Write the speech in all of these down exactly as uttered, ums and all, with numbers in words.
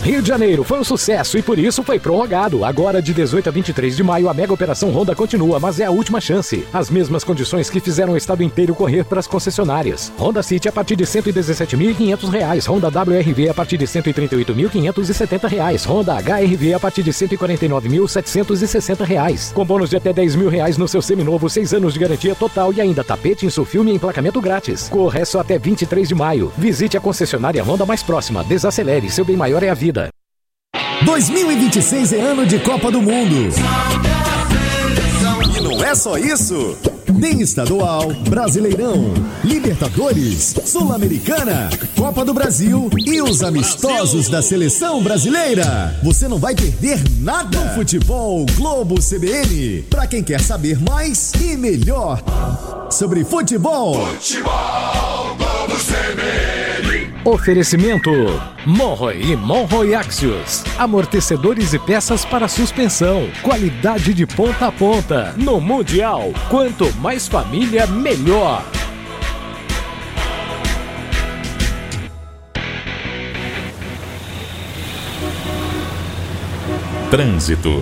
Rio de Janeiro foi um sucesso e por isso foi prorrogado. Agora de dezoito a vinte e três de maio a mega operação Honda continua, mas é a última chance. As mesmas condições que fizeram o estado inteiro correr para as concessionárias. Honda City a partir de cento e dezessete mil e quinhentos reais, Honda W R V a partir de cento e trinta e oito mil quinhentos e setenta reais, Honda H R V a partir de cento e quarenta e nove mil setecentos e sessenta reais. Com bônus de até dez mil reais no seu seminovo, seis anos de garantia total e ainda tapete, insufilme e emplacamento grátis. Corre só até vinte e três de maio. Visite a concessionária Honda mais próxima. Desacelere, seu bem maior é a vida. dois mil e vinte e seis é ano de Copa do Mundo. E não é só isso. Tem estadual, Brasileirão, Libertadores, Sul-Americana, Copa do Brasil e os amistosos da Seleção Brasileira. Você não vai perder nada no Futebol Globo C B N. Pra quem quer saber mais e melhor sobre futebol. Futebol Globo C B N. Oferecimento Monroe e Monroe Axios. Amortecedores e peças para suspensão. Qualidade de ponta a ponta. No Mundial, quanto mais família, melhor. Trânsito.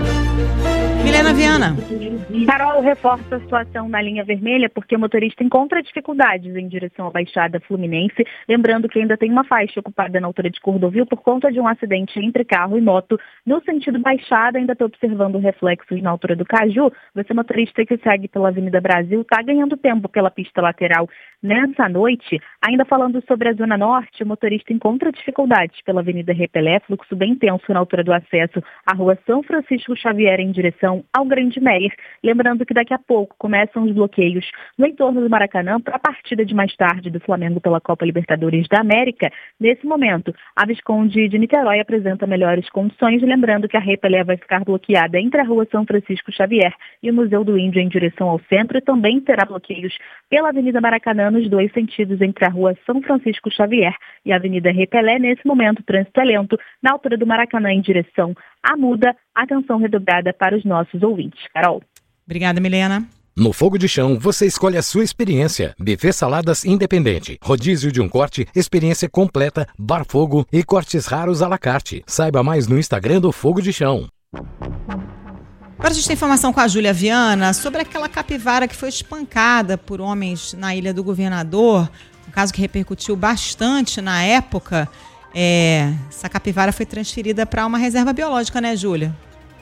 Milena Viana. Carol reforça a situação na linha vermelha porque o motorista encontra dificuldades em direção à Baixada Fluminense. Lembrando que ainda tem uma faixa ocupada na altura de Cordovil por conta de um acidente entre carro e moto. No sentido Baixada, ainda estou observando reflexos na altura do Caju. Você, motorista que segue pela Avenida Brasil, está ganhando tempo pela pista lateral nessa noite. Ainda falando sobre a Zona Norte, o motorista encontra dificuldades pela Avenida Repelé, fluxo bem intenso na altura do acesso à Rua São Francisco Xavier em direção ao Grande Meier. Lembrando que daqui a pouco começam os bloqueios no entorno do Maracanã para a partida de mais tarde do Flamengo pela Copa Libertadores da América. Nesse momento, a Visconde de Niterói apresenta melhores condições, lembrando que a Repelé vai ficar bloqueada entre a Rua São Francisco Xavier e o Museu do Índio em direção ao centro e também terá bloqueios pela Avenida Maracanã nos dois sentidos entre a Rua São Francisco Xavier e a Avenida Repelé. Nesse momento, o trânsito é lento na altura do Maracanã em direção à Muda. Atenção redobrada para os nossos ouvintes. Carol. Obrigada, Milena. No Fogo de Chão, você escolhe a sua experiência. Buffet Saladas Independente, rodízio de um corte, experiência completa, bar fogo e cortes raros à la carte. Saiba mais no Instagram do Fogo de Chão. Agora a gente tem informação com a Júlia Viana sobre aquela capivara que foi espancada por homens na Ilha do Governador, um caso que repercutiu bastante na época. É, essa capivara foi transferida para uma reserva biológica, né, Júlia?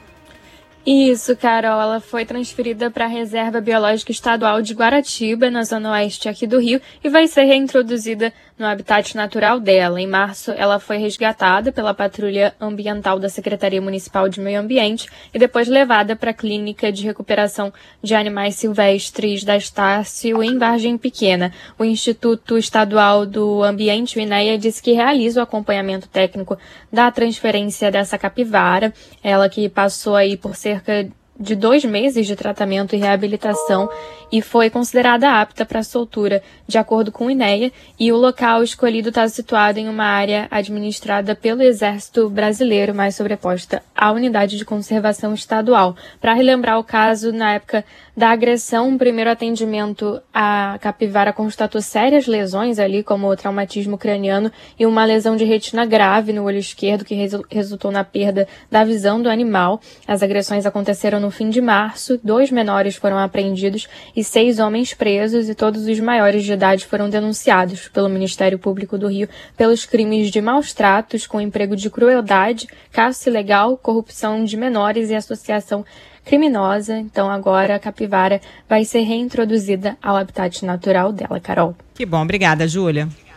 Isso, Carol, ela foi transferida para a Reserva Biológica Estadual de Guaratiba, na zona oeste aqui do Rio, e vai ser reintroduzida no habitat natural dela. Em março, ela foi resgatada pela Patrulha Ambiental da Secretaria Municipal de Meio Ambiente e depois levada para a Clínica de Recuperação de Animais Silvestres da Estácio, em Vargem Pequena. O Instituto Estadual do Ambiente, o INEA, disse que realiza o acompanhamento técnico da transferência dessa capivara, ela que passou aí por cerca de dois meses de tratamento e reabilitação e foi considerada apta para soltura, de acordo com o INEA, e o local escolhido está situado em uma área administrada pelo Exército Brasileiro, mais sobreposta à Unidade de Conservação Estadual. Para relembrar o caso, na época da agressão, o primeiro atendimento, a capivara constatou sérias lesões ali, como o traumatismo craniano e uma lesão de retina grave no olho esquerdo, que resu- resultou na perda da visão do animal. As agressões aconteceram no fim de março, dois menores foram apreendidos e seis homens presos, e todos os maiores de idade foram denunciados pelo Ministério Público do Rio pelos crimes de maus tratos com emprego de crueldade, caça ilegal, corrupção de menores e associação criminosa. Então agora a capivara vai ser reintroduzida ao habitat natural dela, Carol. Que bom, obrigada, Júlia.